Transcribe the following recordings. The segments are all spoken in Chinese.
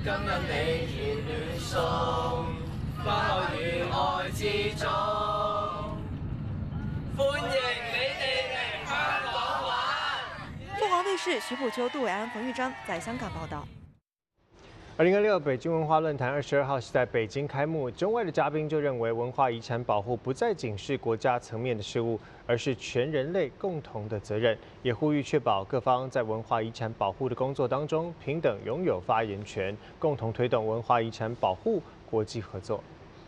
今日你熱暖送，花開與愛之中。歡迎你哋嚟香港玩。 凤凰卫视徐步秋、杜伟安、冯玉章在香港报道。 2026北京文化论坛22号是在北京开幕。中外的嘉宾就认为，文化遗产保护不再仅是国家层面的事务，而是全人类共同的责任，也呼吁确保各方在文化遗产保护的工作当中平等拥有发言权，共同推动文化遗产保护国际合作。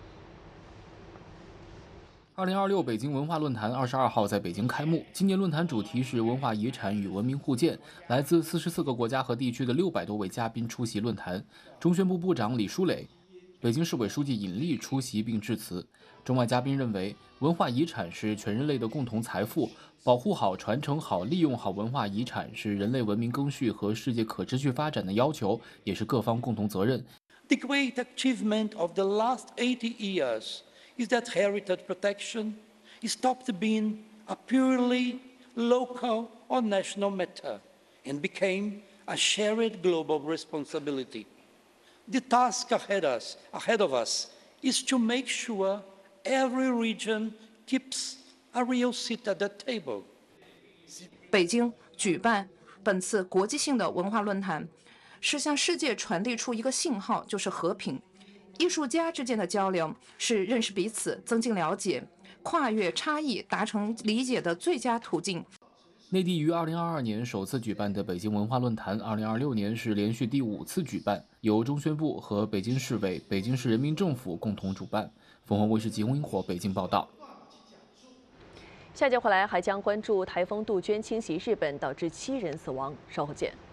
2026北京文化论坛22号在北京开幕。今年论坛主题是文化遗产与文明互鉴，来自44个国家和地区的600多位嘉宾出席论坛。中宣部部长李书磊、北京市委书记尹力出席并致辞。中外嘉宾认为，文化遗产是全人类的共同财富，保护好、传承好、利用好文化遗产是人类文明更续和世界可持续发展的要求，也是各方共同责任。 The great achievement of the last 80 years is that heritage protection is stopped being a purely local or national matter and became a shared global responsibility. The task ahead of us is to make sure every region keeps a real seat at the table. 北京举办本次国际性的文化论坛，是向世界传递出一个信号，就是和平。 艺术家之间的交流是认识彼此、增进了解、跨越差异、达成理解的最佳途径。 内地于2022年首次举办的北京文化论坛，2026年是连续第5次举办，由中宣部和北京市委、北京市人民政府共同主办。凤凰卫视吉红萤火北京报道。 下节回来还将关注台风杜鹃侵袭日本，导致7人死亡。稍后见。